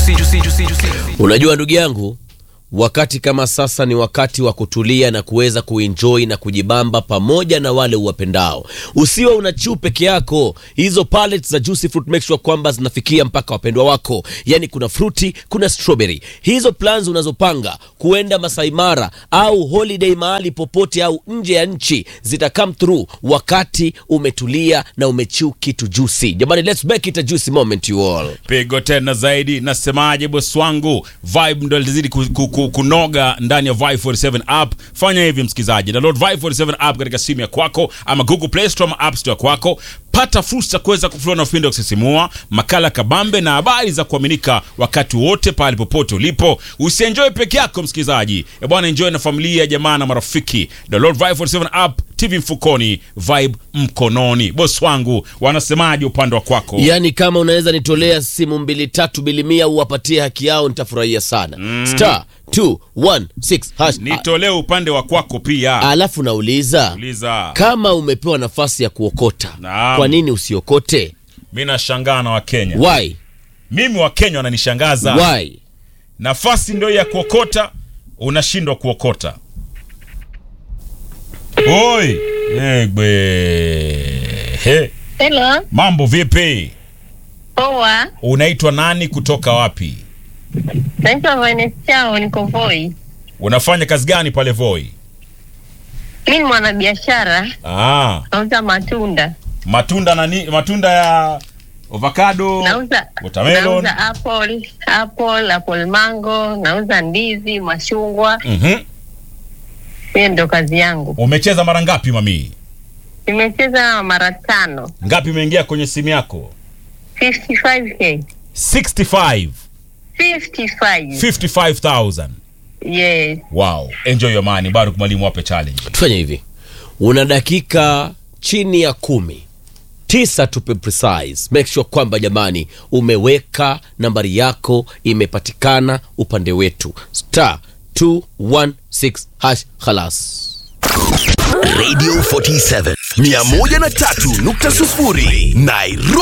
Unajua ndugu yangu, wakati kama sasa ni wakati wa kutulia na kuweza kuenjoy na kujibamba pamoja na wale uwapendao. Usiwe unachiu peke yako. Hizo pallets za juicy fruit make sure kwamba zinafikia mpaka wapendwa wako. Yani kuna fruity, kuna strawberry. Hizo plans unazopanga kuenda Masai Mara au holiday mahali popote au nje ya nchi zita come through wakati umetulia na umechiu kitu juicy. Jamani, let's make it a juicy moment you all. Pigo tena zaidi, nasemaje boss wangu? Vibe ndo lizidi kunoga ndani ya Vibe 47 app. Fanya hivi msikizaji, download Vibe 47 app katika simu ya kwako ama Google Play Store ama App Store kwako. Pata fursa kuweza kuflow na ufindo kusisimua, makala kabambe na habari za kuaminika wakati wote pale popote ulipo. Usienjoy peke yako msikizaji. Bwana, enjoy na familia, jamaa na marafiki. Download Vibe 47 app, TV mfukoni, Vibe mkononi. Boss wangu, wanasemaje upande wa kwako? Yani kama unaweza nitolea simu 2-3 uwapatie haki yao, nitafurahia sana. Star 216 hash. Nitolee upande wa kwako pia. Alafu nauliza, kama umepewa nafasi ya kuokota, kwa nini usiokote? Mimi nashangaa na Wakenya. Why? Mimi Wakenya wananishangaza. Why? Nafasi ndio ya kuokota, unashindwa kuokota. Oi, egbe. He. Hello. Mambo vipi? Poa. Unaitwa nani, kutoka wapi? Naitwa Vanessa, niko Voi. Unafanya kazi gani pale Voi? Mimi ni mwanabiashara. Nauza matunda. Matunda nani? Matunda ya avocado, watermelon. Nauza apple mango, nauza ndizi, machungwa. Hiyo ndio kazi yangu. Umecheza mara ngapi mami? Nimecheza mara 5. Ngapi imeingia kwenye simu yako? 55k. 55,000. Yes. Wow. Enjoy your money. Baruk mwalimu wape challenge. Tufanye hivi. Una dakika chini ya 10. 9 to be precise. Make sure kwamba jamani umeweka nambari yako imepatikana upande wetu. Star 216 hash khalas. Radio 47 103.0 Nairobi.